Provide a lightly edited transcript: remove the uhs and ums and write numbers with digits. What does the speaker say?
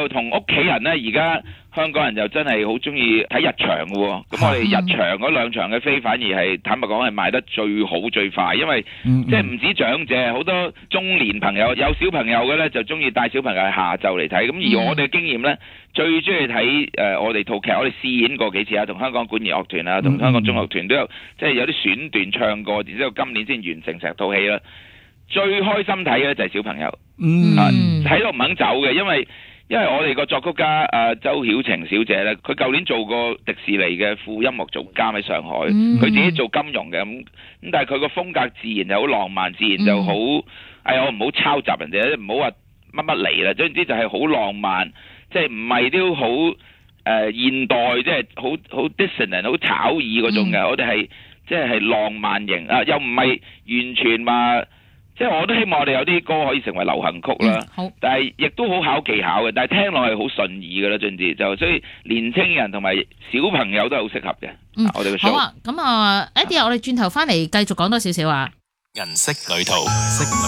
就同屋企人咧，而家香港人就真係好中意睇日場嘅喎。咁我哋日場嗰兩場嘅飛反而係坦白講係賣得最好最快，因為即係唔止長者，好多中年朋友有小朋友嘅咧就中意帶小朋友喺下晝嚟睇。咁而我哋嘅經驗咧，最中意睇我哋套劇，我哋試演過幾次啊，同香港管弦樂團啊，同香港中樂團都有，即係有啲選段唱過，然之後今年先完成成套戲啦。最開心睇嘅就係小朋友，睇到唔肯走嘅，因為我哋個作曲家周曉晴小姐咧，佢舊年做過迪士尼嘅副音樂總監喺上海，佢自己做金融嘅咁，但係佢個風格自然就好浪漫，自然就好，我唔好抄襲人哋，唔好話乜乜嚟啦，總之就係好浪漫，即係唔係都好現代，即係好 dissonant 好炒耳嗰種嘅，我哋係即係浪漫型又唔係完全話。即係我都希望我哋有啲歌可以成為流行曲啦，但係亦都好考技巧嘅，但係聽落係好順耳嘅啦，總之就所以年青人同埋小朋友都係好適合嘅。我哋嘅 show。好啊，咁Eddie，我哋轉頭翻嚟繼續講多少少啊。銀色旅途。